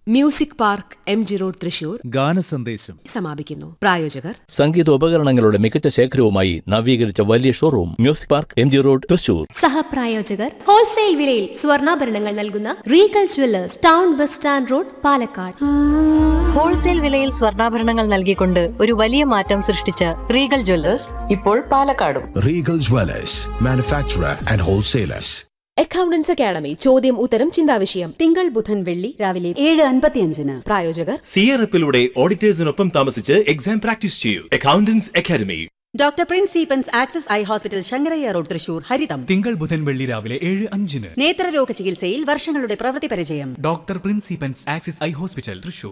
Music park MG road Thrissur ഗാനസന്ദേശം സമാപിക്കുന്നു. പ്രായോജകർ സംഗീതോപകരണങ്ങളുടെ മികച്ച ശേഖരവുമായി നവീകരിച്ച വലിയ showroom music park MG road Thrissur. സഹപ്രായോജകർ wholesale വിലയിൽ സ്വർണ്ണാഭരണങ്ങൾ നൽകുന്ന Regal jewellers, town bus stand road, Palakkad. Wholesale വിലയിൽ സ്വർണ്ണാഭരണങ്ങൾ നൽകിക്കൊണ്ട് ഒരു വലിയ മാറ്റം സൃഷ്ടിച്ച റീഗൽ ജുവല്ലേഴ്സ് ഇപ്പോൾ പാലക്കാടും. Regal jewellers, manufacturer and wholesalers. Accountants academy ചോദ്യം ഉത്തരം ചിന്താവിഷയം തിങ്കൾ ബുധൻ വെള്ളി രാവിലെ 7:55. പ്രായോജകർ CRF-ലൂടെ ഓഡിറ്റേഴ്സിനൊപ്പം താമസിച്ച് എക്സാം പ്രാക്ടീസ് ചെയ്യൂ. Accountants academy. Doctor Prince Eappen's access eye hospital, Sankaraiah road, Thrissur. ഹരിതം തിങ്കൾ ബുധൻ വെള്ളി രാവിലെ 7:05. നേത്രരോഗ ചികിത്സയിൽ വർഷങ്ങളുടെ പ്രവൃത്തി പരിചയം. Doctor Prince Eappen's access eye hospital, Thrissur.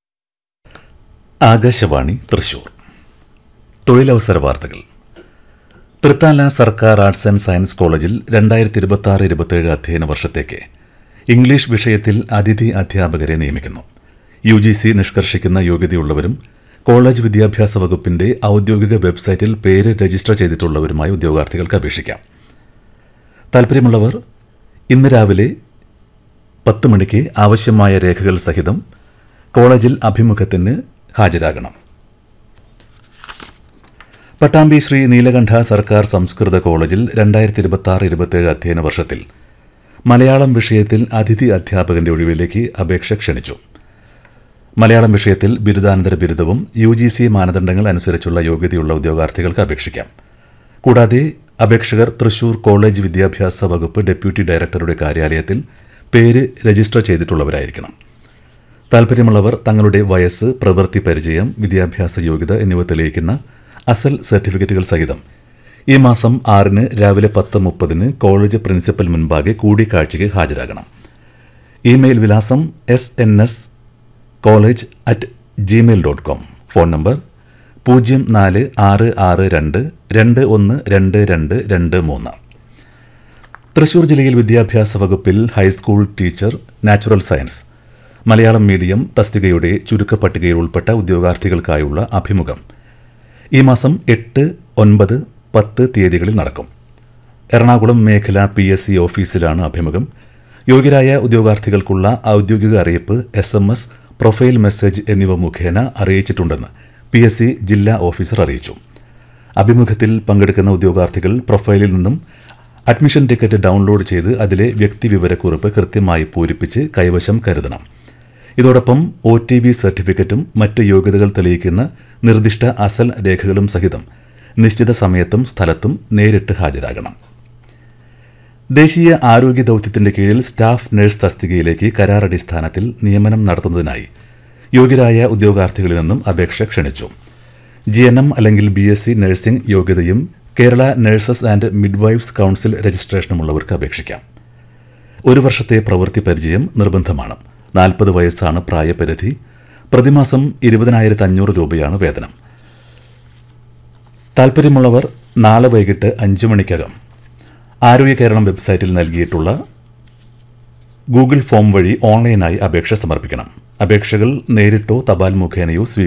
Akashvani Thrissur. തൊഴിലവസര വാർത്തകൾ. തൃത്താല സർക്കാർ ആർട്സ് ആൻഡ് സയൻസ് കോളേജിൽ 2026-27 അധ്യയന വർഷത്തേക്ക് ഇംഗ്ലീഷ് വിഷയത്തിൽ അതിഥി അധ്യാപകരെ നിയമിക്കുന്നു. UGC നിഷ്കർഷിക്കുന്ന യോഗ്യതയുള്ളവരും കോളേജ് വിദ്യാഭ്യാസ വകുപ്പിന്റെ ഔദ്യോഗിക വെബ്സൈറ്റിൽ പേര് രജിസ്റ്റർ ചെയ്തിട്ടുള്ളവരുമായ ഉദ്യോഗാർത്ഥികൾക്ക് അപേക്ഷിക്കാം. താൽപ്പര്യമുള്ളവർ ഇന്ന് രാവിലെ 10 മണിക്ക് ആവശ്യമായ രേഖകൾ സഹിതം കോളേജിൽ അഭിമുഖത്തിന് ഹാജരാകണം. പട്ടാമ്പി ശ്രീ നീലകണ്ഠ സർക്കാർ സംസ്കൃത കോളേജിൽ 2026-27 അധ്യയന വർഷത്തിൽ മലയാളം വിഷയത്തിൽ അതിഥി അധ്യാപകന്റെ ഒഴിവിലേക്ക് അപേക്ഷ ക്ഷണിച്ചു. മലയാളം വിഷയത്തിൽ ബിരുദാനന്തര ബിരുദവും UGC മാനദണ്ഡങ്ങൾ അനുസരിച്ചുള്ള യോഗ്യതയുള്ള ഉദ്യോഗാർത്ഥികൾക്ക് അപേക്ഷിക്കാം. കൂടാതെ അപേക്ഷകർ തൃശൂർ കോളേജ് വിദ്യാഭ്യാസ വകുപ്പ് ഡെപ്യൂട്ടി ഡയറക്ടറുടെ കാര്യാലയത്തിൽ പേര് രജിസ്റ്റർ ചെയ്തിട്ടുള്ളവരായിരിക്കണം. താൽപ്പര്യമുള്ളവർ തങ്ങളുടെ വയസ്സ്, പ്രവൃത്തി പരിചയം, വിദ്യാഭ്യാസ യോഗ്യത എന്നിവ തെളിയിക്കുന്ന അസൽ സർട്ടിഫിക്കറ്റുകൾ സഹിതം ഈ മാസം 6 രാവിലെ 10:30 കോളേജ് പ്രിൻസിപ്പൽ മുൻപാകെ കൂടിക്കാഴ്ചയ്ക്ക് ഹാജരാകണം. ഇമെയിൽ വിലാസം snscollege@gmail.com. Phone number 046622212223. തൃശൂർ ജില്ലയിൽ വിദ്യാഭ്യാസ വകുപ്പിൽ high school teacher, natural science, Malayalam medium തസ്തികയുടെ ചുരുക്കപ്പട്ടികയിൽ ഉൾപ്പെട്ട ഉദ്യോഗാർത്ഥികൾക്കായുള്ള അഭിമുഖം ഈ മാസം 8, 9, 10 തീയതികളിൽ നടക്കും. എറണാകുളം മേഖല PSC ഓഫീസിലാണ് അഭിമുഖം. യോഗ്യരായ ഉദ്യോഗാർത്ഥികൾക്കുള്ള ഔദ്യോഗിക അറിയിപ്പ് SMS, പ്രൊഫൈൽ മെസ്സേജ് എന്നിവ മുഖേന അറിയിച്ചിട്ടുണ്ടെന്ന് PSC ജില്ലാ ഓഫീസർ അറിയിച്ചു. അഭിമുഖത്തിൽ പങ്കെടുക്കുന്ന ഉദ്യോഗാർത്ഥികൾ പ്രൊഫൈലിൽ നിന്നും അഡ്മിഷൻ ടിക്കറ്റ് ഡൗൺലോഡ് ചെയ്ത് അതിലെ വ്യക്തിവിവരക്കുറിപ്പ് കൃത്യമായി പൂരിപ്പിച്ച് കൈവശം കരുതണം. ഇതോടൊപ്പം OTV സർട്ടിഫിക്കറ്റും മറ്റ് യോഗ്യതകൾ തെളിയിക്കുന്ന നിർദ്ദിഷ്ട അസൽ രേഖകളും സഹിതം നിശ്ചിത സമയത്തും സ്ഥലത്തും നേരിട്ട് ഹാജരാകണം. ദേശീയ ആരോഗ്യ ദൗത്യത്തിന്റെ കീഴിൽ സ്റ്റാഫ് നഴ്സ് തസ്തികയിലേക്ക് കരാറടിസ്ഥാനത്തിൽ നിയമനം നടത്തുന്നതിനായി യോഗ്യരായ ഉദ്യോഗാർത്ഥികളിൽ നിന്നും അപേക്ഷ ക്ഷണിച്ചു. GNM അല്ലെങ്കിൽ BSc നഴ്സിംഗ് യോഗ്യതയും Kerala nurses and midwives council രജിസ്ട്രേഷനുമുള്ളവർക്ക് അപേക്ഷിക്കാം. 1 വർഷത്തെ പ്രവൃത്തി പരിചയം നിർബന്ധമാണ്. 40 വയസ്സാണ് പ്രായപരിധി. പ്രതിമാസം 20,500 രൂപയാണ് വേതനം. താൽപ്പര്യമുള്ളവർ നാളെ വൈകിട്ട് 5 മണിക്കകം ആരോഗ്യ കേരളം വെബ്സൈറ്റിൽ നൽകിയിട്ടുള്ള ഗൂഗിൾ ഫോം വഴി ഓൺലൈനായി അപേക്ഷ സമർപ്പിക്കണം. അപേക്ഷകൾ നേരിട്ടോ തപാൽ മുഖേനയോ